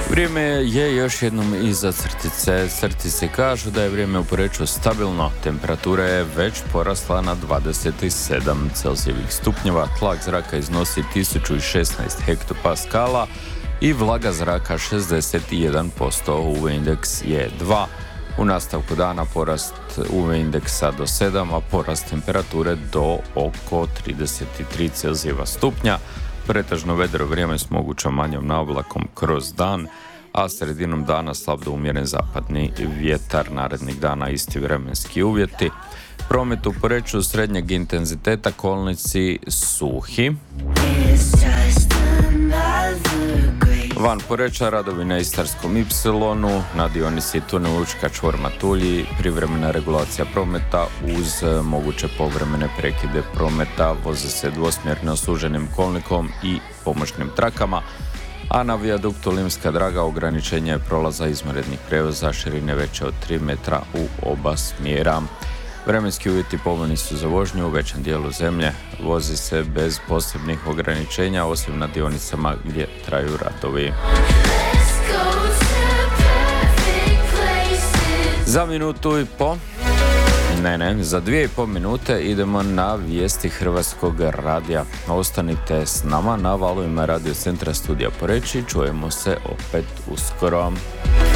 Vrijeme je još jednom iza crtice. Crtice kažu da je vrijeme u Poreču stabilno. Temperatura je već porasla na 27 Celzijevih stupnjeva. Tlak zraka iznosi 1016 hektopaskala i vlaga zraka 61%. UV indeks je 2. U nastavku dana porast UV indeksa do 7, a porast temperature do oko 33 Celzijeva stupnja. Pretežno vedro vrijeme s mogućom manjom navlakom kroz dan, a sredinom dana slab do umjeren zapadni vjetar. Narednih dana isti vremenski uvjeti. Promet u Poreču srednjeg intenziteta, kolnici suhi. Van Poreča radovi na Istarskom Ipsilonu, na dionici tunel Učka čvor Matulji, privremena regulacija prometa uz moguće povremene prekide prometa, voze se dvosmjerno suženim kolnikom i pomoćnim trakama, a na vijaduktu Limska Draga ograničenje je prolaza izvanrednih prijevoza širine veće od 3 metra u oba smjera. Vremenski uvjeti povoljni su za vožnju u većem dijelu zemlje. Vozi se bez posebnih ograničenja, osim na dionicama gdje traju radovi. Za minutu i po, za 2,5 minute idemo na vijesti Hrvatskog radija. Ostanite s nama na valovima Radio Centra Studija Poreč. Čujemo se opet uskoro.